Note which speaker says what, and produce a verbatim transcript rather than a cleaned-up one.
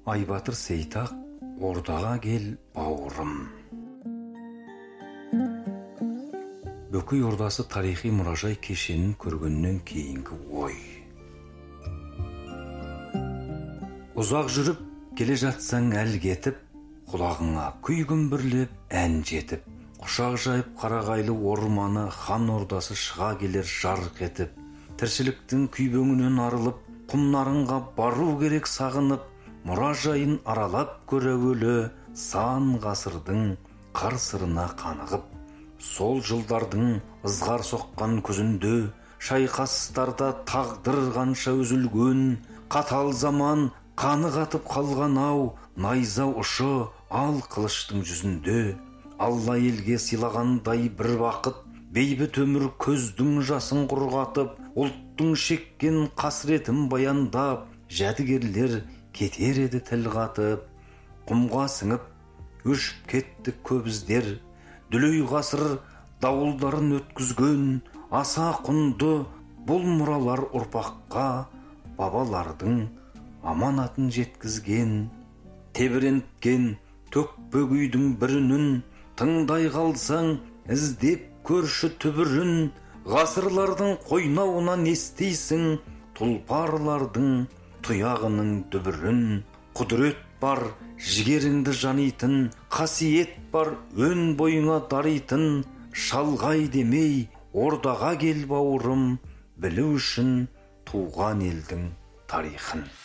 Speaker 1: Айбатыр Сейтақ, ордаға кел, бауырым. Бөкей ордасы тарихи мұражай кешенін көргеннен кейінгі ой. Ұзақ жүріп, келе жатсаң әл кетіп, құлағыңа күй күмбірлеп, ән жетіп, құшақ жайып қарағайлы орманы хан ордасы шыға келер жарқ етіп, тіршіліктің күйбеңінен арылып, құмнарынға бару керек сағынып, мұражайын аралап көрәуелі сан ғасырдың қар сырына қанығып, сол жылдардың ызғар соққан күзінде, шайқастарда тағдыр қанша үзілген, қатал заман қаны қатып қалған ау, найза ұшы ал қылыштың жүзінде, алла елге сыйлағандай бір бақыт, бейбіт өмір көздің жасын құрғатып, ұлттың шеккен қасіретін баяндап, жәдігерлер кетер еді тіл қатып. Құмға сіңіп, өшіп кетті көп іздер, дүлей ғасыр дауылдарын өткізген, аса құнды бұл мұралар ұрпаққа бабалардың аманатын жеткізген. Тебіренткен төкпе күйдің бірінін, тыңдай қалсаң, іздеп көрші түбірін, ғасырлардың қойнауынан естейсің тұлпарлардың тұяғының дүбірін. Құдірет бар жігеріңді жанитын, қасиет бар өн бойыңа даритын, шалғай демей ордаға кел бауырым, білу үшін туған елдің тарихын.